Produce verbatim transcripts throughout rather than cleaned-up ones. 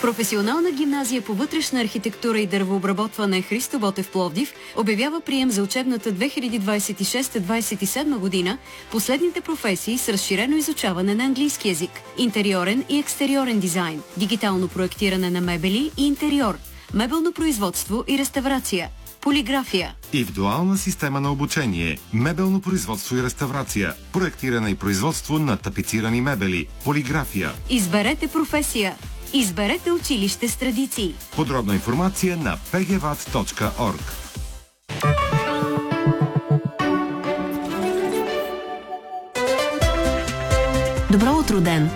Професионална гимназия по вътрешна архитектура и дървообработване Христо Ботев Пловдив обявява прием за учебната две хиляди двадесет и шеста двадесет и седма година последните професии с разширено изучаване на английски език, интериорен и екстериорен дизайн, дигитално проектиране на мебели и интериор, мебелно производство и реставрация, полиграфия. Индивидуална система на обучение, мебелно производство и реставрация, проектиране и производство на тапицирани мебели, полиграфия. Изберете професия. Изберете училище с традиции. Подробна информация на пе ге ват точка орг. Добро утро, ден!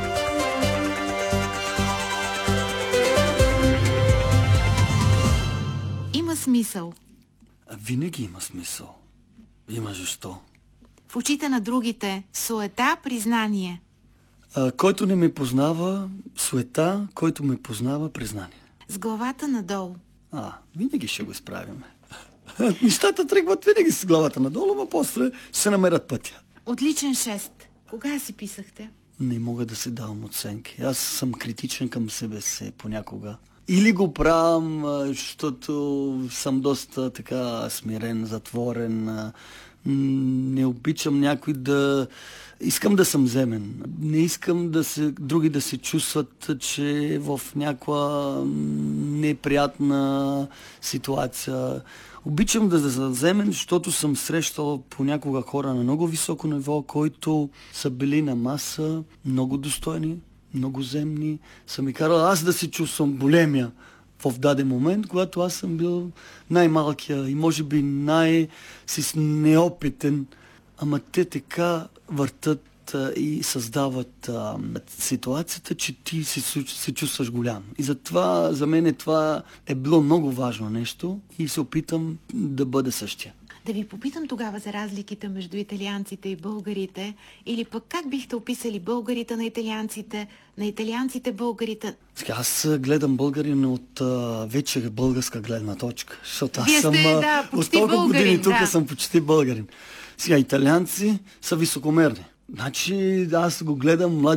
Има смисъл. Винаги има смисъл. Има защо. В очите на другите суета, признание. А, който не ме познава, суета, който ме познава, признание. С главата надолу. А, винаги ще го изправим. Нещата тръгват винаги с главата надолу, но после се намерят пътя. Отличен шест. Кога си писахте? Не мога да се давам оценки. Аз съм критичен към себе си понякога. Или го правям, защото съм доста така смирен, затворен. Не обичам някой да... Искам да съм земен. Не искам да се, други да се чувстват, че е в някаква неприятна ситуация. Обичам да съм земен, защото съм срещал понякога хора на много високо ниво, които са били на маса, много достойни, много земни. Съм ми карал аз да се чувствам големия в даден момент, когато аз съм бил най-малкия и може би най-неопитен. Ама те така въртат а, и създават а, ситуацията, че ти се, се чувстваш голям. И затова за мен това е било много важно нещо и се опитам да бъда същия. Да ви попитам тогава за разликите между италианците и българите, или пък как бихте описали българите на италианците, на италианците българите? Сега, аз гледам българин от а, вече българска гледна точка, защото аз Вие съм сте, а, да, от толкова българин, години тук да. съм почти българин. Сега, италианци са високомерни. Значи аз го гледам млади